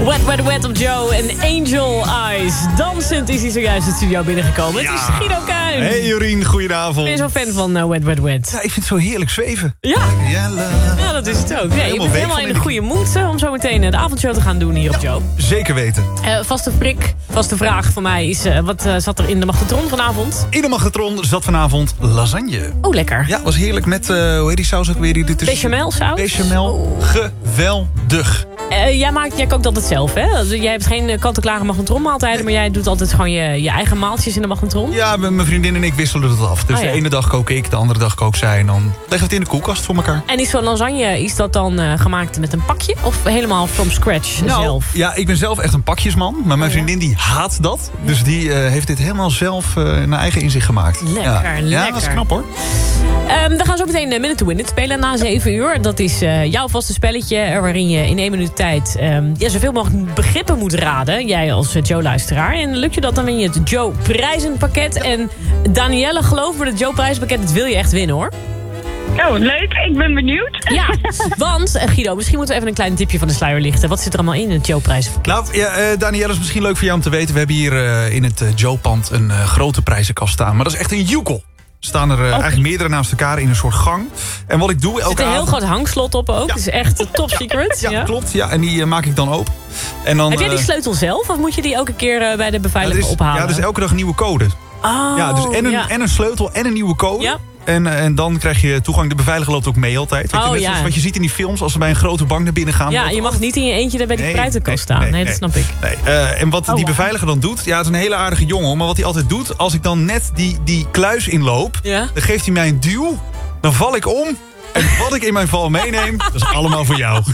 Wet, wet, wet op Joe en Angel Eyes. Dansend is hij zojuist de studio binnengekomen. Ja. Het is Guido Kuin. Hey Jorien, goedenavond. Ben je zo'n fan van Wet, wet, wet? Ja, ik vind het zo heerlijk zweven. Ja, ja dat is het ook. Nee, je bent helemaal in de goede moed om zo meteen de avondshow te gaan doen hier op Joe. Zeker weten. Vaste vraag van mij is, wat zat er in de magnetron vanavond? In de magnetron zat vanavond lasagne. Oh, lekker. Ja, was heerlijk met, hoe heet die saus ook weer? Bechamel saus? Bechamel, geweldig. Jij kookt altijd zelf, hè? Jij hebt geen kant-en-klare magnetronmaaltijden, maar jij doet altijd gewoon je eigen maaltjes in de magnetron? Ja, mijn vriendin en ik wisselen het af. Dus de ene dag kook ik, de andere dag kook zij. En dan leggen we het in de koelkast voor elkaar. En is zo'n lasagne, is dat dan gemaakt met een pakje? Of helemaal from scratch zelf? Ja, ik ben zelf echt een pakjesman. Maar mijn vriendin die haat dat. Dus die heeft dit helemaal zelf naar eigen inzicht gemaakt. Lekker. Ja, dat is knap hoor. We gaan zo meteen Minute to Win It spelen na 7 uur. Dat is jouw vaste spelletje waarin je in 1 minuut tijd zoveel mogelijk begrippen moet raden. Jij als Joe-luisteraar. En lukt je dat, dan win je het Joe-prijzenpakket. En Danielle, geloof me, het Joe-prijzenpakket, dat wil je echt winnen hoor. Oh, leuk. Ik ben benieuwd. Ja, want Guido, misschien moeten we even een klein tipje van de sluier lichten. Wat zit er allemaal in het Joe-prijzenpakket? Nou, Danielle, is misschien leuk voor jou om te weten. We hebben hier in het Joe-pand een grote prijzenkast staan. Maar dat is echt een joekel. Er staan er eigenlijk meerdere naast elkaar in een soort gang. En wat ik doe elke avond... Er zit een heel groot hangslot op ook. Het is echt top secret. Ja, klopt. Ja, en die maak ik dan open. En dan, heb jij die sleutel zelf? Of moet je die elke keer bij de beveiliger ophalen? Ja, dus elke dag een nieuwe code. Oh, ja, dus en een sleutel en een nieuwe code. Ja. En dan krijg je toegang. De beveiliger loopt ook mee altijd. Zoals wat je ziet in die films. Als ze bij een grote bank naar binnen gaan. Ja, je mag niet in je eentje daar bij die prijzenkast staan. Nee, dat snap ik. Nee. En wat die beveiliger dan doet. Ja, het is een hele aardige jongen. Maar wat hij altijd doet. Als ik dan net die kluis inloop. Ja? Dan geeft hij mij een duw. Dan val ik om. En wat ik in mijn val meeneem. Dat is allemaal voor jou.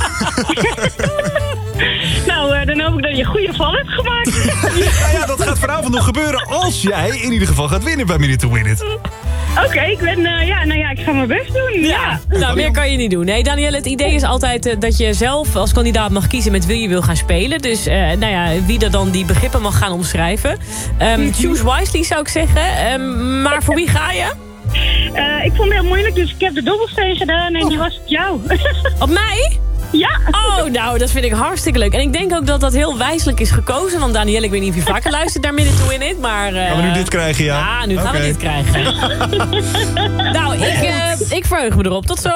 Nou, dan hoop ik dat je een goede val hebt gemaakt. Ja, dat gaat vanavond nog gebeuren. Als jij in ieder geval gaat winnen bij Minute to Win It. Oké, ik ga mijn best doen. Ja. Nou, meer kan je niet doen. Nee, Danielle, het idee is altijd dat je zelf als kandidaat mag kiezen met wie je wil gaan spelen. Dus wie er dan die begrippen mag gaan omschrijven. Choose wisely, zou ik zeggen. Maar voor wie ga je? Ik vond het heel moeilijk, dus ik heb de dobbelsteen gedaan en die was op jou. Op mij? Ja. Oh, nou, dat vind ik hartstikke leuk. En ik denk ook dat dat heel wijselijk is gekozen. Want Danielle, ik weet niet of je vaker luistert naar Minute to Win It, maar... Gaan we nu dit krijgen, ja? Ja, nu gaan we dit krijgen. Nou, ik verheug me erop. Tot zo.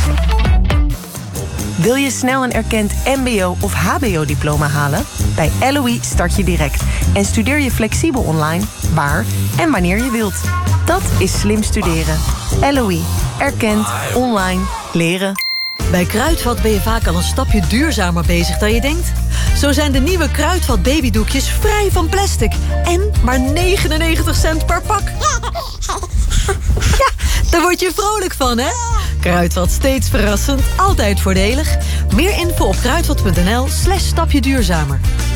Wil je snel een erkend mbo- of hbo-diploma halen? Bij LOE start je direct. En studeer je flexibel online, waar en wanneer je wilt. Dat is slim studeren. LOE. Erkend. Online. Leren. Bij Kruidvat ben je vaak al een stapje duurzamer bezig dan je denkt. Zo zijn de nieuwe Kruidvat babydoekjes vrij van plastic. En maar 99 cent per pak. Ja, daar word je vrolijk van, hè? Kruidvat, steeds verrassend, altijd voordelig. Meer info op kruidvat.nl/stapje duurzamer.